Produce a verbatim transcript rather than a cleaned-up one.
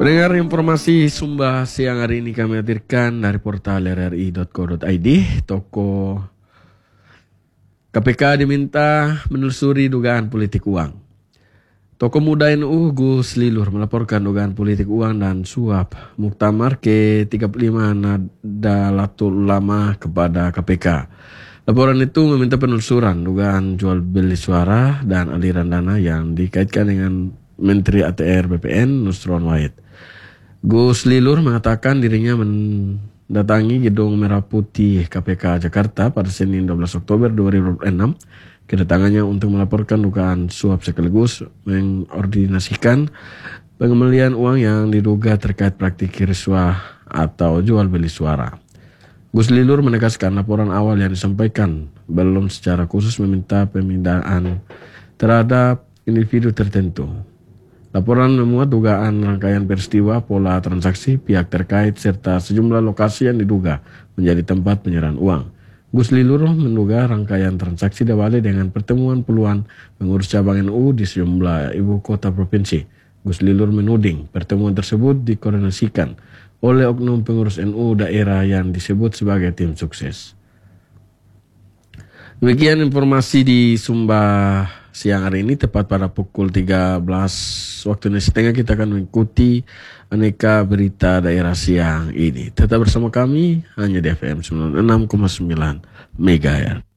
Pendengar informasi Sumba siang hari ini kami hadirkan dari portal r r i dot co dot i d. Toko K P K diminta menelusuri dugaan politik uang. Tokoh muda N U Gus Lilur melaporkan dugaan politik uang dan suap muktamar ke tiga puluh lima Nahdlatul Ulama kepada K P K. Laporan itu meminta penelusuran dugaan jual beli suara dan aliran dana yang dikaitkan dengan Menteri A T R B P N Nusron Wahid. Gus Lilur mengatakan dirinya mendatangi Gedung Merah Putih K P K Jakarta pada Senin dua belas Oktober dua ribu dua puluh enam. Kedatangannya untuk melaporkan dugaan suap sekaligus mengordinasikan pengembalian uang yang diduga terkait praktik risuah atau jual beli suara. Gus Lilur menegaskan laporan awal yang disampaikan belum secara khusus meminta pemindahan terhadap individu tertentu. Laporan memuat dugaan rangkaian peristiwa, pola transaksi pihak terkait, serta sejumlah lokasi yang diduga menjadi tempat penyerahan uang. Gus Lilur menduga rangkaian transaksi diawali dengan pertemuan puluhan pengurus cabang N U di sejumlah ibu kota provinsi. Gus Lilur menuding pertemuan tersebut dikoordinasikan oleh oknum pengurus N U daerah yang disebut sebagai tim sukses. Demikian informasi di Sumba siang hari ini, tepat pada pukul tiga belas waktu Indonesia Tengah kita akan mengikuti aneka berita daerah siang ini. Tetap bersama kami hanya di F M sembilan puluh enam koma sembilan Megahertz.